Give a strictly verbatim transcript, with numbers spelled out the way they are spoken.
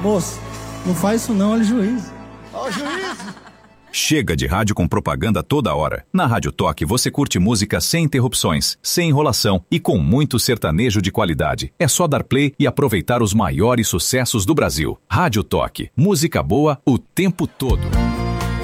Moço, não faz isso não, olha o juiz. Olha o juiz. Chega de rádio com propaganda toda hora. Na Rádio Toque você curte música sem interrupções, sem enrolação e com muito sertanejo de qualidade. É só dar play e aproveitar os maiores sucessos do Brasil. Rádio Toque, música boa o tempo todo.